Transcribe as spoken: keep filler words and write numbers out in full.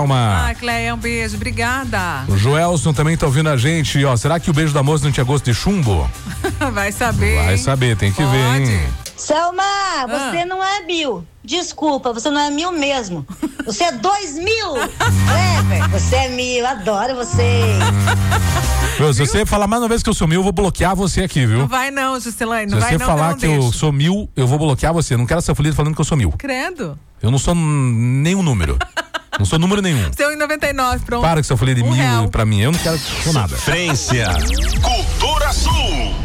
Uma... Ah, Cleia, um beijo, obrigada. O Joelson também tá ouvindo a gente, ó. Será que o beijo da moça não tinha gosto de chumbo? Vai saber. Vai saber, tem que Pode. ver, hein? Selma, Ah. você não é mil. Desculpa, você não é mil mesmo. Você é dois mil. Clever, você é mil, adoro você. Meu, se você falar mais uma vez que eu sou mil, eu vou bloquear você aqui, viu? Não vai não, Juscelane, não Se vai você não. falar eu que não eu deixo. sou mil, eu vou bloquear você. Não quero ser feliz falando que eu sou mil. Credo. Eu não sou n- nenhum número. Não sou número nenhum. Seu em noventa e nove, pronto. Para que se eu falei de Um mil real. pra mim, eu não quero sou nada. Sofrência.